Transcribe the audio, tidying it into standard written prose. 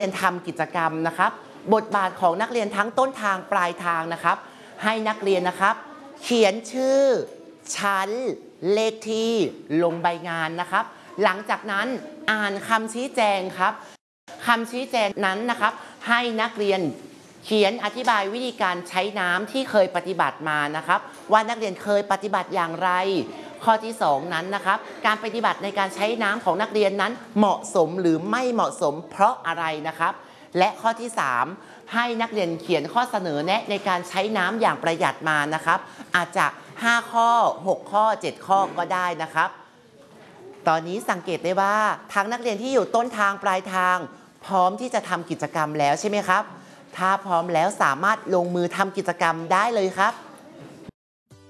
เรียนทำกิจกรรมนะครับบทบาทของนักเรียนทั้งต้นทางปลายทางนะครับให้นักเรียนนะครับเขียนชื่อชั้นเลขที่ลงใบงานนะครับหลังจากนั้นอ่านคำชี้แจงครับคำชี้แจงนั้นนะครับให้นักเรียนเขียนอธิบายวิธีการใช้น้ำที่เคยปฏิบัติมานะครับว่านักเรียนเคยปฏิบัติอย่างไรข้อที่2นั้นนะครับการปฏิบัติในการใช้น้ำของนักเรียนนั้นเหมาะสมหรือไม่เหมาะสมเพราะอะไรนะครับและข้อที่3ให้นักเรียนเขียนข้อเสนอแนะในการใช้น้ำอย่างประหยัดมานะครับอาจจะ5ข้อ6ข้อ7ข้อก็ได้นะครับตอนนี้สังเกตได้ว่าทั้งนักเรียนที่อยู่ต้นทางปลายทางพร้อมที่จะทำกิจกรรมแล้วใช่ไหมครับถ้าพร้อมแล้วสามารถลงมือทำกิจกรรมได้เลยครับ